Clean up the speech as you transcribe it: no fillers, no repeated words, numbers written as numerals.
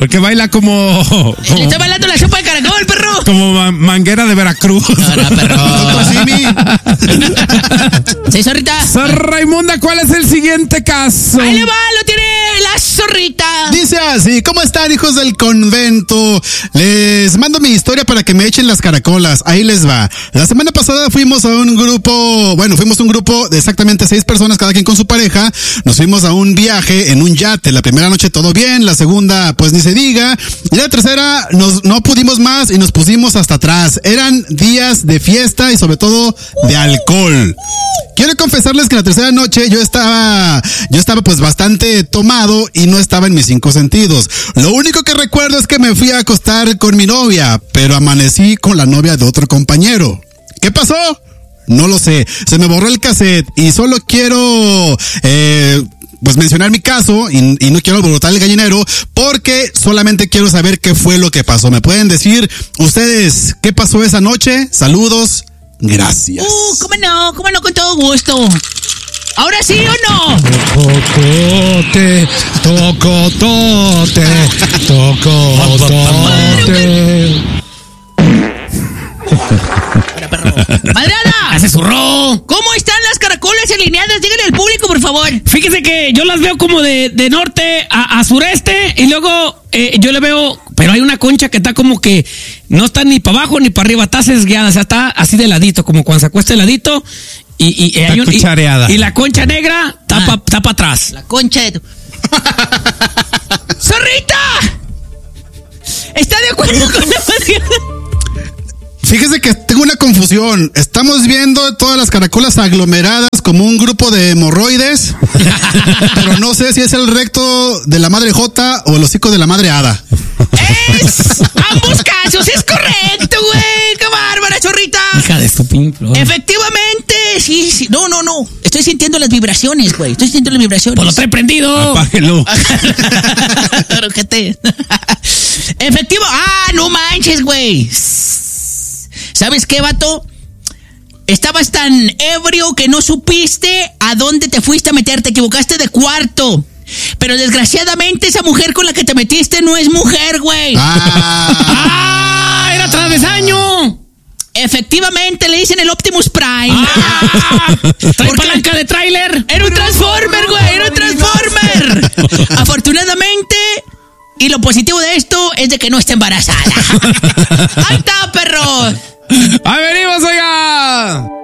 Porque baila como Le estoy bailando la sopa de caracol, perro. como manguera de Veracruz. Ahora, perro. Sí, zorrita. Sor Raimunda, ¿cuál es el siguiente caso? Ahí le va, lo tiene la zorrita. Dice así: ¿cómo están, hijos del convento? Les mando mi historia para que me echen las caracolas. Ahí les va. La semana pasada fuimos un grupo de exactamente 6 personas, cada quien con su pareja. Nos fuimos a un viaje en un yate. La primera noche todo bien, la segunda pues ni se diga. Y la tercera no pudimos más y nos pusimos hasta atrás. Eran días de fiesta y sobre todo de alcohol. Quiero confesarles que la tercera noche yo estaba pues bastante tomado y no estaba en mis 5 sentidos. Lo único que recuerdo es que me fui a acostar con mi novia, pero amanecí con la novia de otro compañero. ¿Qué pasó? No lo sé. Se me borró el cassette y solo quiero pues mencionar mi caso y no quiero alborotar el gallinero porque solamente quiero saber qué fue lo que pasó. ¿Me pueden decir ustedes qué pasó esa noche? Saludos. Gracias. ¿Cómo no? Con todo gusto. ¿Ahora sí o no? Tocotote. Ahora, perro. ¡Madrada! ¡Se zurró! ¿Cómo están las caracolas alineadas? Díganle al público, por favor. Fíjese que yo las veo como de norte a sureste y luego yo le veo, pero hay una concha que está como que no está ni para abajo ni para arriba, está sesgueada, o sea, está así de ladito, como cuando se acuesta de ladito y hay y la concha negra está para atrás. La concha de tu... ¡Zorrita! ¿Está de acuerdo con la Madrada? Fíjese que tengo una confusión. Estamos viendo todas las caracolas aglomeradas como un grupo de hemorroides, pero no sé si es el recto de la madre Jota o el hocico de la madre Hada. Ambos casos es correcto, güey. ¡Qué bárbara, zorrita! Hija de su pinflo. Efectivamente, sí. No. Estoy sintiendo las vibraciones, güey. Pues lo trae prendido. Apáguelo. Pero qué te... Efectivo. No manches, güey. ¿Sabes qué, vato? Estabas tan ebrio que no supiste a dónde te fuiste a meter. Te equivocaste de cuarto. Pero desgraciadamente esa mujer con la que te metiste no es mujer, güey. Era travesaño. Efectivamente, le dicen el Optimus Prime. Trae palanca de tráiler. Era un Transformer, güey. Era un Transformer. Afortunadamente, y lo positivo de esto es de que no está embarazada. ¡Ahí está, perro! ¡Ahí venimos, oiga!